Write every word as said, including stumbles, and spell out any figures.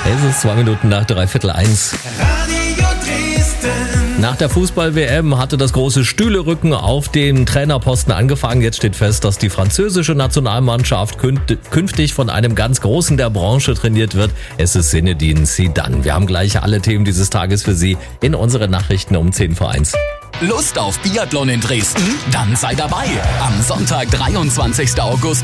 Es ist zwei Minuten nach dreiviertel eins. Radio Dresden. Nach der Fußball-W M hatte das große Stühlerücken auf den Trainerposten angefangen. Jetzt steht fest, dass die französische Nationalmannschaft künftig von einem ganz Großen der Branche trainiert wird. Es ist Zinedine Zidane. Wir haben gleich alle Themen dieses Tages für Sie in unseren Nachrichten um zehn vor eins. Lust auf Biathlon in Dresden? Dann sei dabei. Am Sonntag, dreiundzwanzigsten August